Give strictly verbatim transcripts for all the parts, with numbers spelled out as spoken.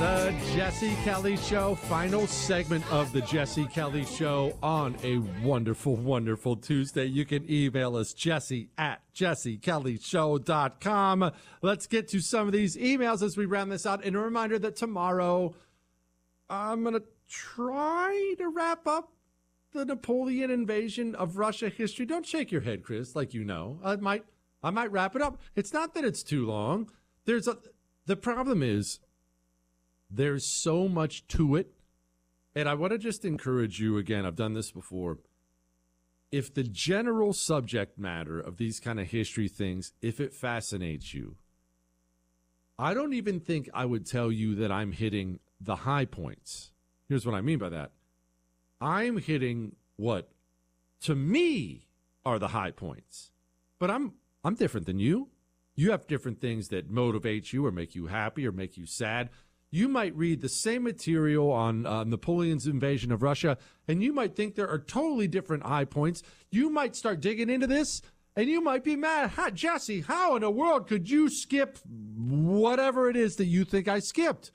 The Jesse Kelly Show, final segment of the Jesse Kelly Show on a wonderful, wonderful Tuesday. You can email us, Jesse at jesse kelly show dot com. Let's get to some of these emails as we round this out. And a reminder that tomorrow I'm going to try to wrap up the Napoleon invasion of Russia history. Don't shake your head, Chris, like you know. I might, I might wrap it up. It's not that it's too long. There's a, the problem is, there's so much to it, and I want to just encourage you again. I've done this before. If the general subject matter of these kind of history things, if it fascinates you, I don't even think I would tell you that I'm hitting the high points. Here's what I mean by that. I'm hitting what, to me, are the high points. But I'm I'm different than you. You have different things that motivate you or make you happy or make you sad. You might read the same material on uh, Napoleon's invasion of Russia, and you might think there are totally different high points. You might start digging into this, and you might be mad. How, Jesse, how in the world could you skip whatever it is that you think I skipped?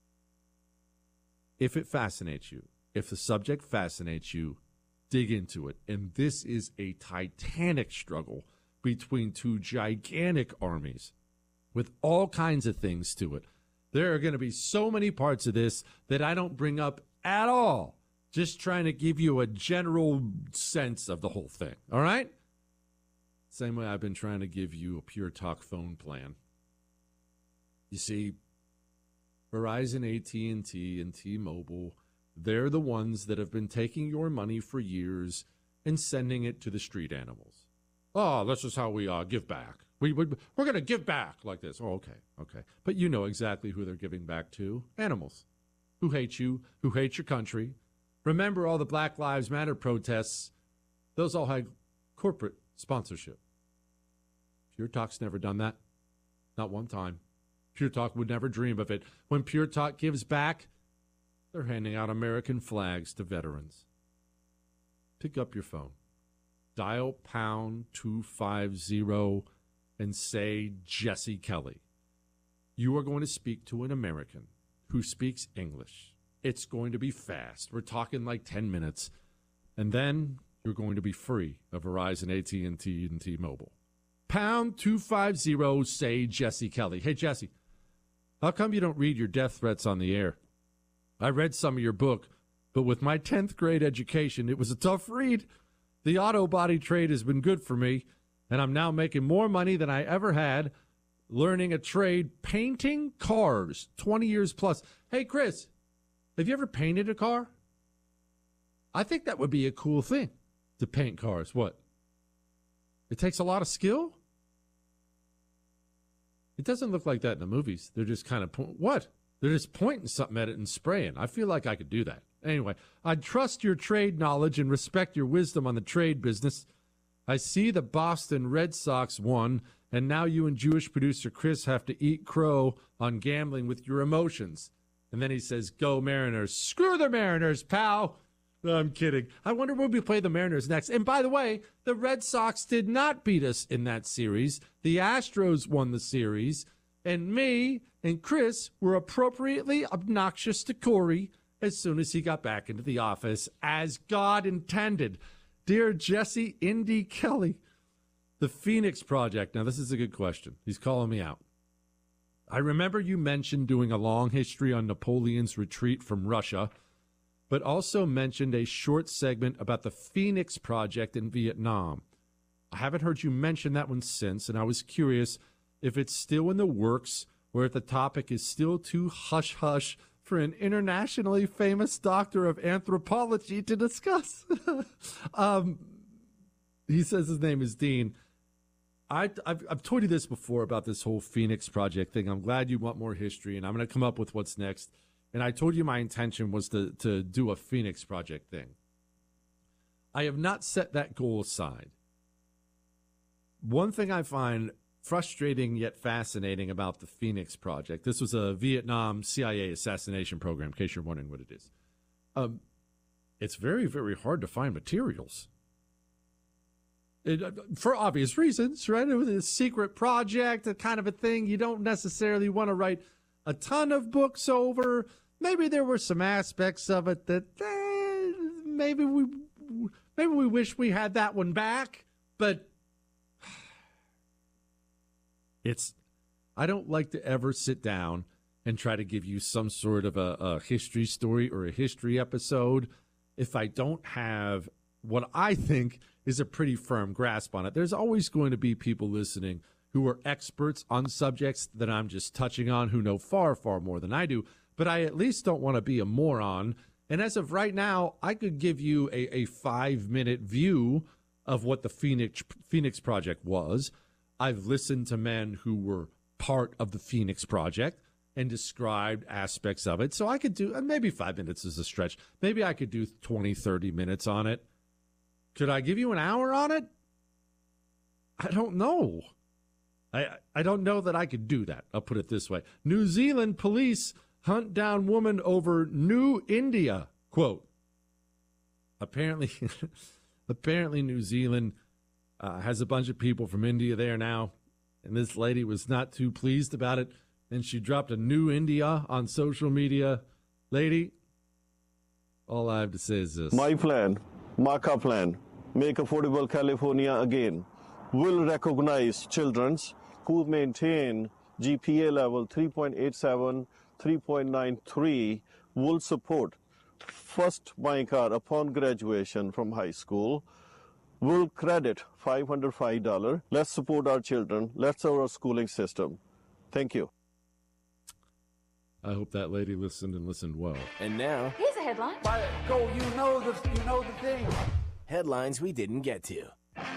If it fascinates you, if the subject fascinates you, dig into it. And this is a titanic struggle between two gigantic armies with all kinds of things to it. There are going to be so many parts of this that I don't bring up at all. Just trying to give you a general sense of the whole thing. All right? Same way I've been trying to give you a Pure Talk phone plan. You see, Verizon, A T and T, and T-Mobile, they're the ones that have been taking your money for years and sending it to the street animals. Oh, this is how we uh, give back. We, we, we're going to give back like this. Oh, okay, okay. But you know exactly who they're giving back to. Animals who hate you, who hate your country. Remember all the Black Lives Matter protests. Those all had corporate sponsorship. Pure Talk's never done that. Not one time. Pure Talk would never dream of it. When Pure Talk gives back, they're handing out American flags to veterans. Pick up your phone. Dial pound two five zero and say Jesse Kelly. You are going to speak to an American who speaks English. It's going to be fast. We're talking like ten minutes. And then you're going to be free of Verizon, A T and T, and T-Mobile. Pound two five zero, say Jesse Kelly. Hey, Jesse, how come you don't read your death threats on the air? I read some of your book, but with my tenth grade education, it was a tough read. The auto body trade has been good for me, and I'm now making more money than I ever had learning a trade painting cars, twenty years plus. Hey, Chris, have you ever painted a car? I think that would be a cool thing, to paint cars. What? It takes a lot of skill? It doesn't look like that in the movies. They're just kind of, po- what? They're just pointing something at it and spraying. I feel like I could do that. Anyway, I trust your trade knowledge and respect your wisdom on the trade business. I see the Boston Red Sox won, and now you and Jewish producer Chris have to eat crow on gambling with your emotions. And then he says, go Mariners. Screw the Mariners, pal. No, I'm kidding. I wonder when we play the Mariners next. And by the way, the Red Sox did not beat us in that series. The Astros won the series. And me and Chris were appropriately obnoxious to Corey as soon as he got back into the office, as God intended. Dear Jesse Indy Kelly, the Phoenix Project. Now, this is a good question. He's calling me out. I remember you mentioned doing a long history on Napoleon's retreat from Russia, but also mentioned a short segment about the Phoenix Project in Vietnam. I haven't heard you mention that one since, and I was curious if it's still in the works or if the topic is still too hush-hush for an internationally famous doctor of anthropology to discuss. um, he says his name is Dean. I, I've, I've told you this before about this whole Phoenix Project thing. I'm glad you want more history, and I'm going to come up with what's next. And I told you my intention was to, to do a Phoenix Project thing. I have not set that goal aside. One thing I find frustrating yet fascinating about the Phoenix Project. This was a Vietnam C I A assassination program, in case you're wondering what it is. Um, it's very, very hard to find materials. It, for obvious reasons, right? It was a secret project, a kind of a thing. You don't necessarily want to write a ton of books over. Maybe there were some aspects of it that eh, maybe we maybe we wish we had that one back. But it's I don't like to ever sit down and try to give you some sort of a, a history story or a history episode if I don't have what I think is a pretty firm grasp on it. There's always going to be people listening who are experts on subjects that I'm just touching on, who know far, far more than I do. But I at least don't want to be a moron. And as of right now, I could give you a, a five-minute view of what the Phoenix Phoenix Project was. I've listened to men who were part of the Phoenix Project and described aspects of it. So I could do, maybe five minutes is a stretch. Maybe I could do twenty, thirty minutes on it. Could I give you an hour on it? I don't know. I I don't know that I could do that. I'll put it this way. New Zealand police hunt down woman over New India. Quote. Apparently, apparently New Zealand uh, has a bunch of people from India there now. And this lady was not too pleased about it. And she dropped a New India on social media. Lady, all I have to say is this. My plan, Marka plan, Make Affordable California Again, will recognize children who maintain G P A level three point eight seven, three point nine three, will support first buying car upon graduation from high school, will credit five hundred five dollars. Let's support our children. Let's have our schooling system. Thank you. I hope that lady listened and listened well. And now, here's a headline. Go, you know the, you know the thing. Headlines we didn't get to.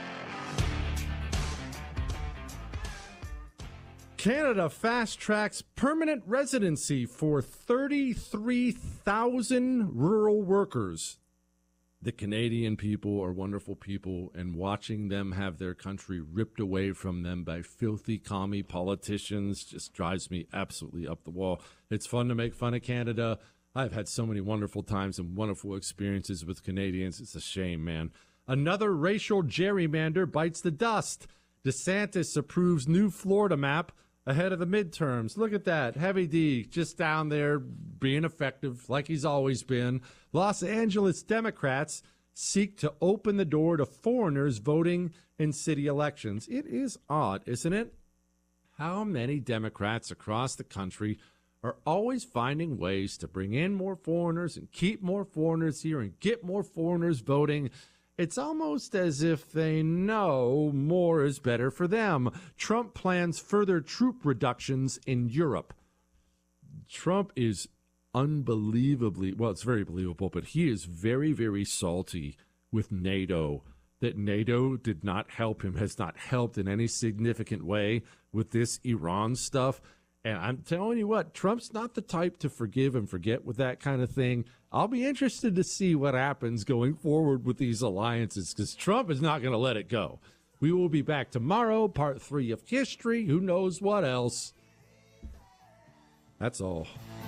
Canada fast-tracks permanent residency for thirty-three thousand rural workers. The Canadian people are wonderful people, and watching them have their country ripped away from them by filthy commie politicians just drives me absolutely up the wall. It's fun to make fun of Canada. I've had so many wonderful times and wonderful experiences with Canadians. It's a shame, man. Another racial gerrymander bites the dust. DeSantis approves new Florida map ahead of the midterms. Look at that. Heavy D just down there being effective like he's always been. Los Angeles Democrats seek to open the door to foreigners voting in city elections. It is odd, isn't it? How many Democrats across the country are always finding ways to bring in more foreigners and keep more foreigners here and get more foreigners voting. It's almost as if they know more is better for them. Trump plans further troop reductions in Europe. Trump is unbelievably, well, it's very believable, but he is very, very salty with NATO, that NATO did not help him, has not helped in any significant way with this Iran stuff. And I'm telling you what, Trump's not the type to forgive and forget with that kind of thing. I'll be interested to see what happens going forward with these alliances, because Trump is not going to let it go. We will be back tomorrow, part three of history. Who knows what else? That's all.